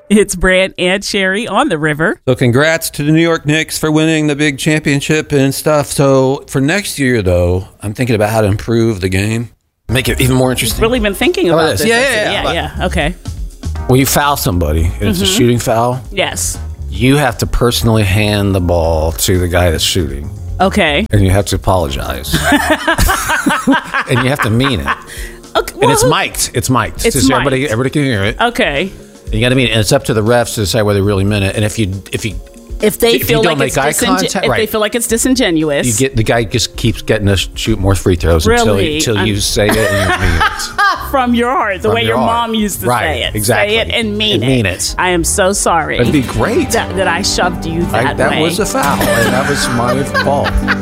It's Brant and Sherry on the river. So congrats to the New York Knicks for winning the big championship and stuff. So for next year, though, I'm thinking about how to improve the game. Make it even more interesting. Really been thinking about this. Yeah. Okay. When you foul somebody, and it's a shooting foul, Yes. you have to personally hand the ball to the guy that's shooting. Okay. And you have to apologize. And you have to mean it. Okay. And it's mic'd. It's mic'd. It's So mic'd. everybody can hear it. Okay. You got to mean it. And it's up to the refs to decide whether they really meant it. And if they feel don't like make it's eye contact, if they feel like it's disingenuous, you get the guy just keeps getting to shoot more free throws until you say it and you mean it. From your heart, the way your mom used to say it. Exactly. Say it and mean it. I am so sorry. That'd be great. That I shoved you that way. That was a foul. That was my fault.